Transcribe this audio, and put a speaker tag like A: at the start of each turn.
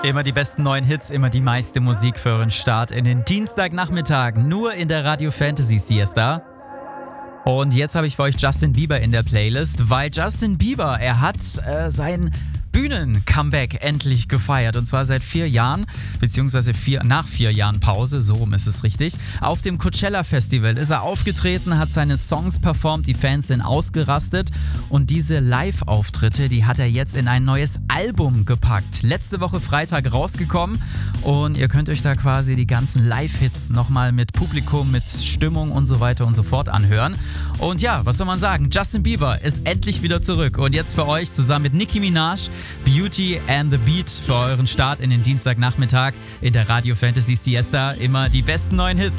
A: Immer die besten neuen Hits, immer die meiste Musik für euren Start in den Dienstagnachmittag, nur in der Radio Fantasy Siesta. Und jetzt habe ich für euch Justin Bieber in der Playlist, weil Justin Bieber, er hat sein Bühnen-Comeback endlich gefeiert. Und zwar seit 4 Jahren, beziehungsweise nach 4 Jahren Pause, so rum ist es richtig. Auf dem Coachella Festival ist er aufgetreten, hat seine Songs performt, die Fans sind ausgerastet. Und diese Live-Auftritte, die hat er jetzt in ein neues Album gepackt. Letzte Woche Freitag rausgekommen und ihr könnt euch da quasi die ganzen Live-Hits nochmal mit Publikum, mit Stimmung und so weiter und so fort anhören. Und ja, was soll man sagen? Justin Bieber ist endlich wieder zurück. Und jetzt für euch zusammen mit Nicki Minaj Beauty and the Beat für euren Start in den Dienstagnachmittag in der Radio Fantasy Siesta. Immer die besten neuen Hits.